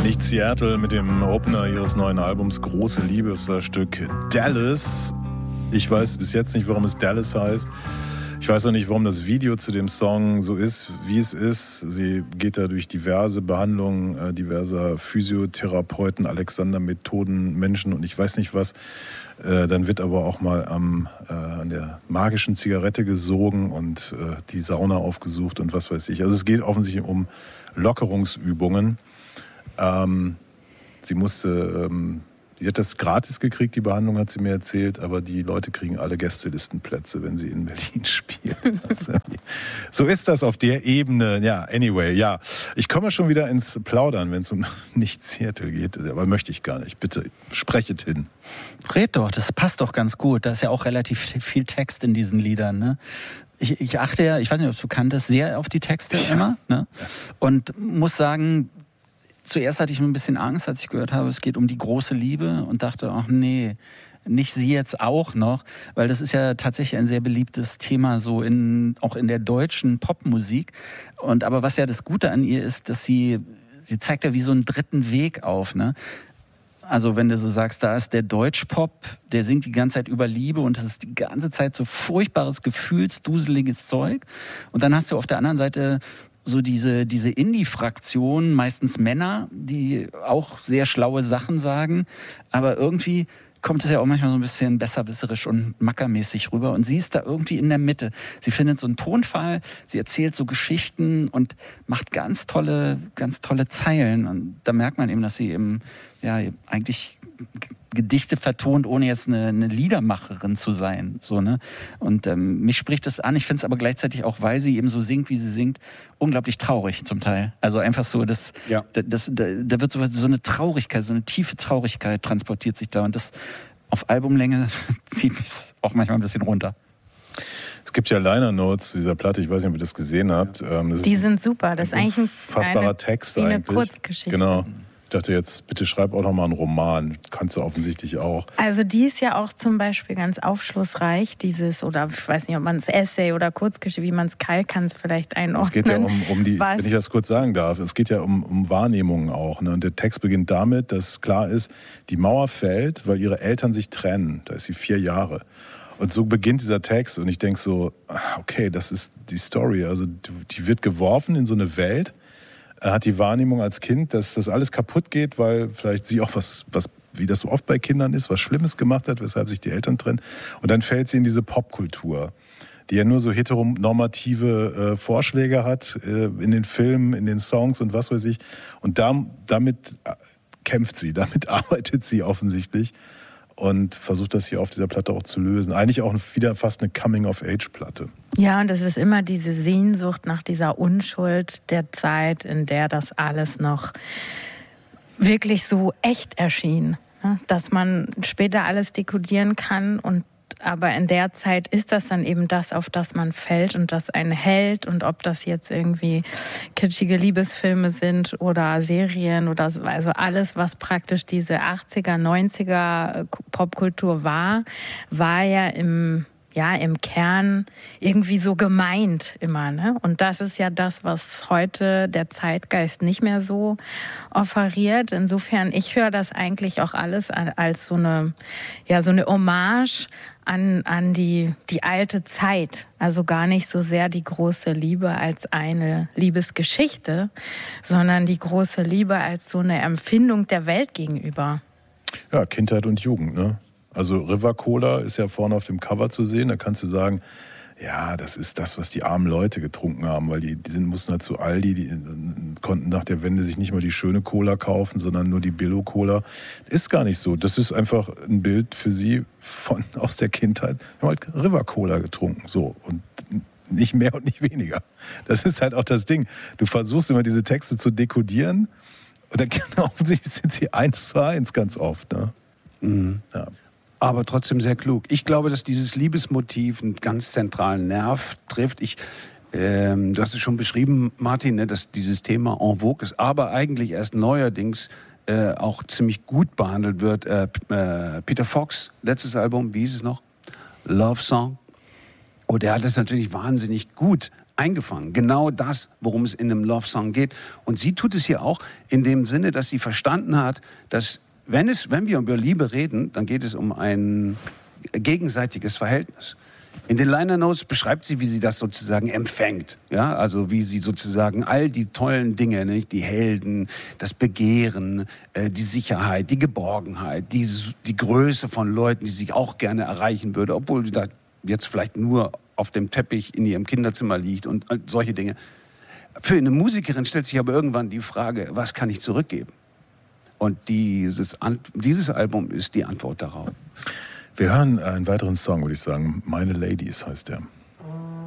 Nicht Seattle mit dem Opener ihres neuen Albums Große Liebe. Das war das Stück Dallas. Ich weiß bis jetzt nicht, warum es Dallas heißt. Ich weiß auch nicht, warum das Video zu dem Song so ist, wie es ist. Sie geht da durch diverse Behandlungen diverser Physiotherapeuten, Alexander-Methoden, Menschen und ich weiß nicht was. Dann wird aber auch mal an der magischen Zigarette gesogen und die Sauna aufgesucht und was weiß ich. Also es geht offensichtlich um Lockerungsübungen. Sie hat das gratis gekriegt, die Behandlung, hat sie mir erzählt, aber die Leute kriegen alle Gästelistenplätze, wenn sie in Berlin spielen. So ist das auf der Ebene. Ja, anyway, ja. Ich komme schon wieder ins Plaudern, wenn es um Nicht-Seattle geht, aber möchte ich gar nicht. Bitte, sprechet hin. Red doch, das passt doch ganz gut. Da ist ja auch relativ viel Text in diesen Liedern, ne? Ich achte ja, ich weiß nicht, ob du kanntest, sehr auf die Texte immer, ne? Und muss sagen, zuerst hatte ich ein bisschen Angst, als ich gehört habe, es geht um die große Liebe und dachte, ach nee, nicht sie jetzt auch noch, weil das ist ja tatsächlich ein sehr beliebtes Thema so auch in der deutschen Popmusik. Aber was ja das Gute an ihr ist, dass sie zeigt ja wie so einen dritten Weg auf, ne? Also wenn du so sagst, da ist der Deutschpop, der singt die ganze Zeit über Liebe und das ist die ganze Zeit so furchtbares, gefühlsduseliges Zeug. Und dann hast du auf der anderen Seite so diese Indie-Fraktion, meistens Männer, die auch sehr schlaue Sachen sagen, aber irgendwie kommt es ja auch manchmal so ein bisschen besserwisserisch und mackermäßig rüber. Und sie ist da irgendwie in der Mitte. Sie findet so einen Tonfall, sie erzählt so Geschichten und macht ganz tolle Zeilen. Und da merkt man eben, dass sie eben eigentlich Gedichte vertont, ohne jetzt eine Liedermacherin zu sein. So, ne? Und mich spricht das an. Ich finde es aber gleichzeitig auch, weil sie eben so singt, wie sie singt, unglaublich traurig zum Teil. Also einfach so, da wird so eine Traurigkeit, so eine tiefe Traurigkeit transportiert sich da. Und das auf Albumlänge zieht mich auch manchmal ein bisschen runter. Es gibt ja Liner Notes zu dieser Platte, ich weiß nicht, ob ihr das gesehen habt. Die sind super, das ist eigentlich ein fassbarer Text eine eigentlich. Kurzgeschichte. Genau. Ich dachte jetzt, bitte schreib auch noch mal einen Roman. Kannst du offensichtlich auch. Also die ist ja auch zum Beispiel ganz aufschlussreich, oder ich weiß nicht, ob man es Essay oder Kurzgeschichte, wie man es kann es vielleicht einordnen. Es geht ja um die, wenn ich das kurz sagen darf, es geht ja um Wahrnehmungen auch. Ne? Und der Text beginnt damit, dass klar ist, die Mauer fällt, weil ihre Eltern sich trennen. Da ist sie 4 Jahre. Und so beginnt dieser Text und ich denke so, okay, das ist die Story. Also die wird geworfen in so eine Welt, hat die Wahrnehmung als Kind, dass das alles kaputt geht, weil vielleicht sie auch was, wie das so oft bei Kindern ist, was Schlimmes gemacht hat, weshalb sich die Eltern trennen. Und dann fällt sie in diese Popkultur, die ja nur so heteronormative Vorschläge hat in den Filmen, in den Songs und was weiß ich. Und damit kämpft sie, damit arbeitet sie offensichtlich und versucht das hier auf dieser Platte auch zu lösen. Eigentlich auch wieder fast eine Coming-of-Age-Platte. Ja, und es ist immer diese Sehnsucht nach dieser Unschuld der Zeit, in der das alles noch wirklich so echt erschien. Dass man später alles dekodieren kann aber in der Zeit ist das dann eben das, auf das man fällt und das einen hält. Und ob das jetzt irgendwie kitschige Liebesfilme sind oder Serien oder also alles, was praktisch diese 80er, 90er Popkultur war ja im Kern irgendwie so gemeint immer, ne? Und das ist ja das, was heute der Zeitgeist nicht mehr so offeriert. Insofern, ich höre das eigentlich auch alles als so eine Hommage an die alte Zeit. Also gar nicht so sehr die große Liebe als eine Liebesgeschichte, sondern die große Liebe als so eine Empfindung der Welt gegenüber. Ja, Kindheit und Jugend, ne? Also River Cola ist ja vorne auf dem Cover zu sehen. Da kannst du sagen, ja, das ist das, was die armen Leute getrunken haben, weil die mussten halt zu Aldi, die konnten nach der Wende sich nicht mal die schöne Cola kaufen, sondern nur die Billo-Cola. Ist gar nicht so. Das ist einfach ein Bild für sie aus der Kindheit. Wir haben halt River Cola getrunken, so. Und nicht mehr und nicht weniger. Das ist halt auch das Ding. Du versuchst immer diese Texte zu dekodieren und dann genau sind sie 1:1 ganz oft, ne? Mhm. Ja. Aber trotzdem sehr klug. Ich glaube, dass dieses Liebesmotiv einen ganz zentralen Nerv trifft. Du hast es schon beschrieben, Martin, ne, dass dieses Thema en vogue ist, aber eigentlich erst neuerdings auch ziemlich gut behandelt wird. Peter Fox, letztes Album, wie hieß es noch? Love Song. Und er hat das natürlich wahnsinnig gut eingefangen. Genau das, worum es in einem Love-Song geht. Und sie tut es hier auch in dem Sinne, dass sie verstanden hat, dass wenn wir über Liebe reden, dann geht es um ein gegenseitiges Verhältnis. In den Liner Notes beschreibt sie, wie sie das sozusagen empfängt. Ja, also wie sie sozusagen all die tollen Dinge, nicht? Die Helden, das Begehren, die Sicherheit, die Geborgenheit, die Größe von Leuten, die sie auch gerne erreichen würde, obwohl sie da jetzt vielleicht nur auf dem Teppich in ihrem Kinderzimmer liegt und solche Dinge. Für eine Musikerin stellt sich aber irgendwann die Frage, was kann ich zurückgeben? Und dieses Album ist die Antwort darauf. Wir hören einen weiteren Song, würde ich sagen. Meine Ladies heißt der.